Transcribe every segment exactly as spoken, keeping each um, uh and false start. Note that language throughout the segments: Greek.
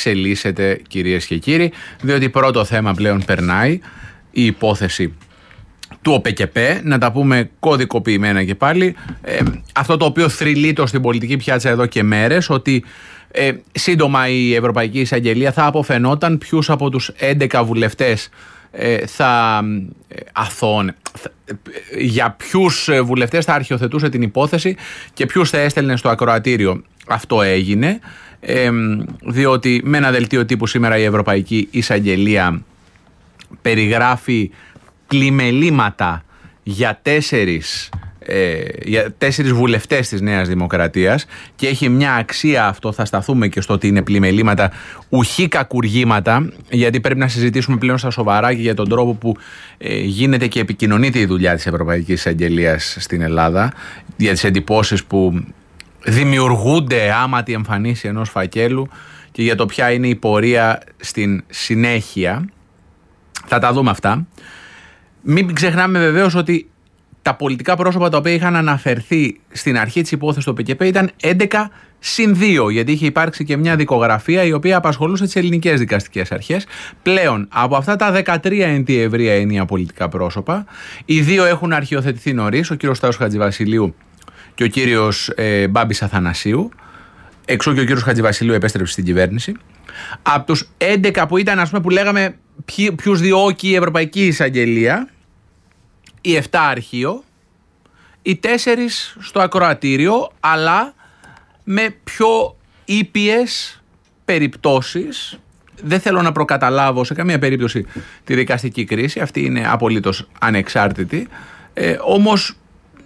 εξελίσσεται, κυρίες και κύριοι, διότι πρώτο θέμα πλέον περνάει η υπόθεση του ΟΠΕΚΕΠΕ, να τα πούμε κωδικοποιημένα και πάλι, ε, αυτό το οποίο θρυλίτο στην πολιτική πιάτσα εδώ και μέρες, ότι ε, σύντομα η Ευρωπαϊκή Εισαγγελία θα αποφαινόταν ποιους από τους έντεκα βουλευτές ε, θα ε, αθώων, θα, ε, για ποιους βουλευτές θα αρχιοθετούσε την υπόθεση και ποιους θα έστελνε στο ακροατήριο. Αυτό έγινε, ε, διότι με ένα δελτίο τύπου σήμερα η Ευρωπαϊκή Εισαγγελία περιγράφει πλημελήματα για τέσσερις, ε, για τέσσερις βουλευτές της Νέας Δημοκρατίας και έχει μια αξία αυτό, θα σταθούμε και στο ότι είναι πλημελήματα, ουχή κακουργήματα, γιατί πρέπει να συζητήσουμε πλέον στα σοβαρά και για τον τρόπο που ε, γίνεται και επικοινωνείται η δουλειά της Ευρωπαϊκής Εισαγγελίας στην Ελλάδα, για τις εντυπώσεις που δημιουργούνται άμα τη εμφανίσει ενός φακέλου και για το ποια είναι η πορεία στην συνέχεια. Θα τα δούμε αυτά. Μην ξεχνάμε βεβαίως ότι τα πολιτικά πρόσωπα τα οποία είχαν αναφερθεί στην αρχή της υπόθεσης του ΟΠΕΚΕΠΕ ήταν έντεκα συν δύο, γιατί είχε υπάρξει και μια δικογραφία η οποία απασχολούσε τις ελληνικές δικαστικές αρχές. Πλέον από αυτά τα δεκατρία εν τη ευρεία ενία πολιτικά πρόσωπα, οι δύο έχουν αρχιοθετηθεί νωρίς, ο κύριος Σταύρος Χατζηβασιλείου και ο κύριος ε, Μπάμπης Αθανασίου, εξού και ο κύριος Χατζηβασιλείου επέστρεψε στην κυβέρνηση. Από τους έντεκα που ήταν, ας πούμε, που λέγαμε ποιους διώκει η Ευρωπαϊκή Εισαγγελία, οι επτά αρχείο, οι τέσσερις στο ακροατήριο, αλλά με πιο ήπιες περιπτώσεις. Δεν θέλω να προκαταλάβω σε καμία περίπτωση τη δικαστική κρίση, αυτή είναι απολύτως ανεξάρτητη, ε, όμως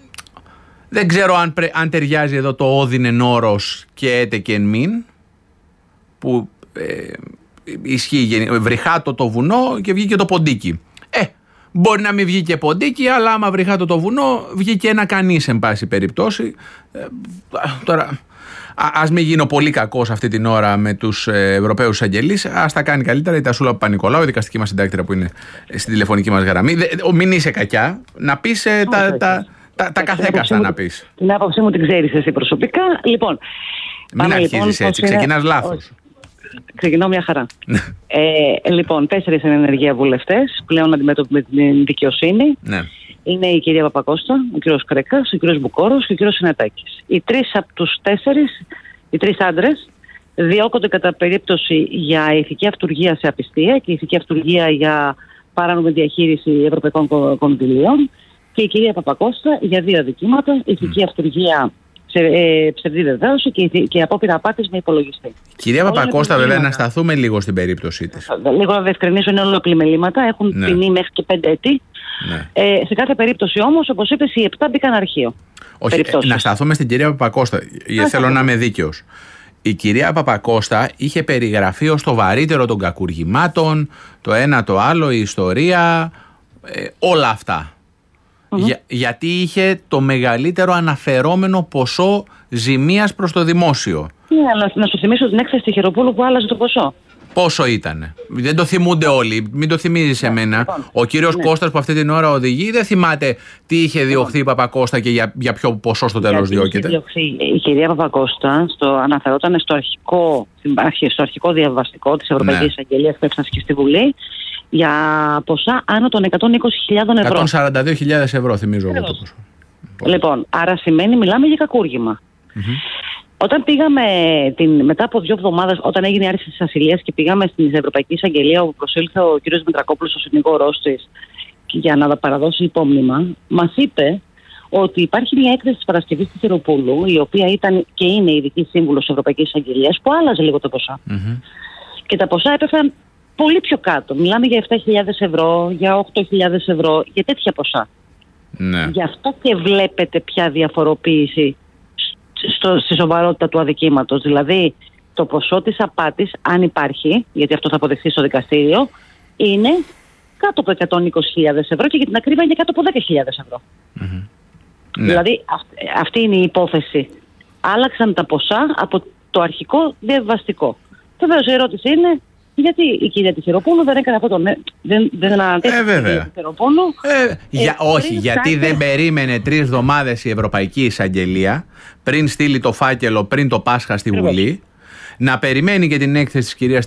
δεν ξέρω αν, πρε, αν ταιριάζει εδώ το όδινεν όρος και έτε και εν μην, που ε, ισχύει, βρυχάτο το βουνό και βγήκε το ποντίκι. Ε, μπορεί να μην βγήκε ποντίκι, αλλά άμα βρυχάτο το βουνό βγήκε ένα κανείς εν πάση περιπτώσει. Ε, τώρα, α, ας μην γίνω πολύ κακός αυτή την ώρα με τους ε, Ευρωπαίους αγγελείς, ας τα κάνει καλύτερα η Τασούλα Παπα-Νικολάου, η δικαστική μας συντάκτρια που είναι στην τηλεφωνική μας γραμμή. Δε, μην είσαι κακιά, να πεις ε, τα, τα, τα, τα καθέκαστα να πεις. Την άποψή μου την ξέρεις εσύ προσωπικά. Λοιπόν, μην αρχίζεις λοιπόν, έτσι, ξεκινάς είναι... λάθος. Ξεκινώ μια χαρά. ε, λοιπόν, τέσσερις είναι ενεργεία βουλευτές, πλέον αντιμέτωποι με την δικαιοσύνη. Ναι. Είναι η κυρία Παπακώστα, ο κύριος Κρέκας, ο κύριος Μπουκόρος και ο κύριος Συνετάκης. Οι τρεις από τους τέσσερις, οι τρεις άντρες, διώκονται κατά περίπτωση για ηθική αυτουργία σε απιστία και ηθική αυτουργία για παράνομη διαχείριση ευρωπαϊκών κονδυλίων. Και η κυρία Παπακώστα για δύο αδικήματα, ηθική mm. αυτουργία, Ε, ψευδή βεβαίωση και, και απόπειρα απάτης με υπολογιστή. Κυρία Παπακώστα, βέβαια, να σταθούμε λίγο στην περίπτωσή της. Λίγο να διευκρινίσω, είναι όλα πλημελήματα, έχουν ναι. ποινή μέχρι και πέντε έτη. Ναι. Ε, σε κάθε περίπτωση όμως, όπως είπες, οι επτά μπήκαν αρχείο. Όχι, ε, να σταθούμε στην κυρία Παπακώστα, γιατί θέλω να είμαι δίκαιος. Η κυρία Παπακώστα είχε περιγραφεί ως το βαρύτερο των κακουργημάτων, το ένα το άλλο, η ιστορία, ε, όλα αυτά. Mm-hmm. Για, γιατί είχε το μεγαλύτερο αναφερόμενο ποσό ζημίας προς το δημόσιο. Ναι, αλλά να σου θυμίσω την έκθεση Χεροπούλου που άλλαζε το ποσό. Πόσο ήτανε? Δεν το θυμούνται όλοι. Μην το θυμίζεις yeah, εμένα. Λοιπόν, ο κύριος ναι. Κώστας που αυτή την ώρα οδηγεί δεν θυμάται τι είχε διωχθεί λοιπόν. η Παπακώστα και για, για ποιο ποσό στο τέλος διώκεται. Διωχθεί. Η κυρία Παπακώστα στο, αναφερόταν στο αρχικό, στο αρχικό διαβαστικό της Ευρωπαϊκής ναι. Αγγελίας που έφτασε στη Βουλή για ποσά άνω των εκατόν είκοσι χιλιάδες ευρώ. εκατόν σαράντα δύο χιλιάδες ευρώ θυμίζω εγώ το ποσό. Λοιπόν, άρα σημαίνει μιλάμε για κακούργημα. Mm-hmm. Όταν πήγαμε την, μετά από δύο εβδομάδες, όταν έγινε η άρση της ασυλίας και πήγαμε στην Ευρωπαϊκή Εισαγγελία, όπου προσήλθε ο κ. Μητρακόπουλος, ο συνηγόρος της, για να παραδώσει υπόμνημα, μας είπε ότι υπάρχει μια έκθεση της Παρασκευής της Χεροπούλου, η οποία ήταν και είναι ειδική σύμβουλος της Ευρωπαϊκής Εισαγγελίας, που άλλαζε λίγο τα ποσά. Mm-hmm. Και τα ποσά έπεφταν πολύ πιο κάτω. Μιλάμε για επτά χιλιάδες ευρώ, για οκτώ χιλιάδες ευρώ, για τέτοια ποσά. Ναι. Γι' αυτό και βλέπετε ποια διαφοροποίηση στο, στη σοβαρότητα του αδικήματος. Δηλαδή, το ποσό της απάτης, αν υπάρχει, γιατί αυτό θα αποδειχθεί στο δικαστήριο, είναι κάτω από εκατόν είκοσι χιλιάδες ευρώ και για την ακρίβεια είναι κάτω από δέκα χιλιάδες ευρώ. Mm-hmm. Δηλαδή, αυ, αυτή είναι η υπόθεση. Άλλαξαν τα ποσά από το αρχικό διαβαστικό. Βεβαίως η ερώτηση είναι, γιατί η κυρία Τυχεροπούλου δεν έκανε αυτό το. Δεν, δεν ανατέθηκε. Ε, βέβαια. Τυχεροπούλου. Ε, για, ε, όχι, γιατί σάκε... δεν περίμενε τρεις εβδομάδες η Ευρωπαϊκή Εισαγγελία πριν στείλει το φάκελο πριν το Πάσχα στη Βουλή, να περιμένει και την έκθεση της κυρίας